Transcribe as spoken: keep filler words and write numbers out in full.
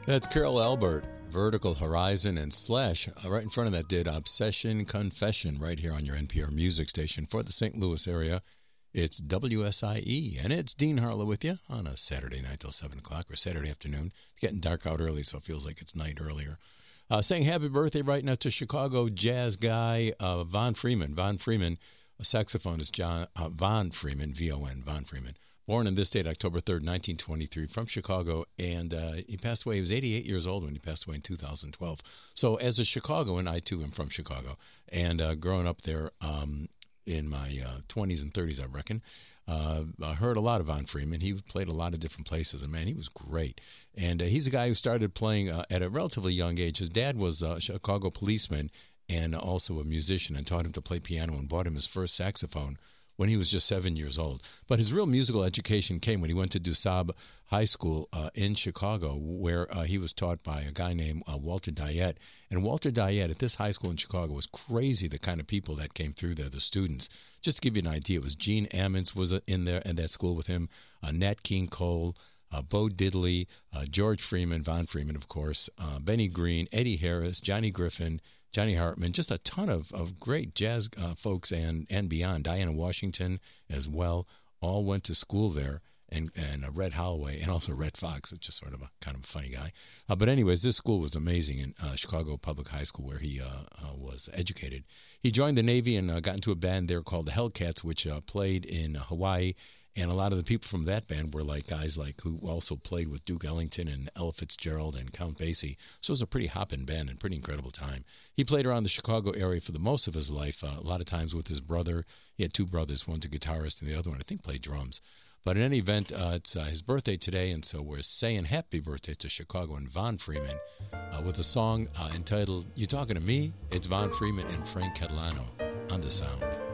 That's Carol Albert, Vertical Horizon, and Slash. Uh, right in front of that did Obsession Confession right here on your N P R music station for the Saint Louis area. It's W S I E, and it's Dean Harlow with you on a Saturday night till seven o'clock or Saturday afternoon. It's getting dark out early, so it feels like it's night earlier. Uh, saying happy birthday right now to Chicago jazz guy uh, Von Freeman. Von Freeman, a saxophonist, John uh, Von Freeman, V O N, Von Freeman. Born in this date, October third, nineteen twenty-three, from Chicago, and uh, he passed away. He was eighty-eight years old when he passed away in two thousand twelve. So as a Chicagoan, I too am from Chicago, and uh, growing up there um, in my uh, twenties and thirties, I reckon, uh, I heard a lot of Von Freeman. He played a lot of different places, and man, he was great. And uh, he's a guy who started playing uh, at a relatively young age. His dad was a Chicago policeman and also a musician, and taught him to play piano and bought him his first saxophone when he was just seven years old. But his real musical education came when he went to DuSable High School uh, in Chicago, where uh, he was taught by a guy named uh, Walter Dyett. And Walter Dyett at this high school in Chicago was crazy, the kind of people that came through there, the students. Just to give you an idea, it was Gene Ammons was in there in that school with him, uh, Nat King Cole, uh, Bo Diddley, uh, George Freeman, Von Freeman, of course, uh, Benny Green, Eddie Harris, Johnny Griffin, Johnny Hartman, just a ton of, of great jazz uh, folks and, and beyond. Diana Washington as well, all went to school there, and, and uh, Red Holloway, and also Red Fox, which is sort of a kind of a funny guy. Uh, but anyways, this school was amazing in uh, Chicago Public High School, where he uh, uh, was educated. He joined the Navy and uh, got into a band there called the Hellcats, which uh, played in Hawaii. And a lot of the people from that band were like guys like who also played with Duke Ellington and Ella Fitzgerald and Count Basie. So it was a pretty hopping band and pretty incredible time. He played around the Chicago area for the most of his life, uh, a lot of times with his brother. He had two brothers, one's a guitarist and the other one, I think, played drums. But in any event, uh, it's uh, his birthday today, and so we're saying happy birthday to Chicago and Von Freeman uh, with a song uh, entitled You Talking to Me? It's Von Freeman and Frank Catalano on The Sound.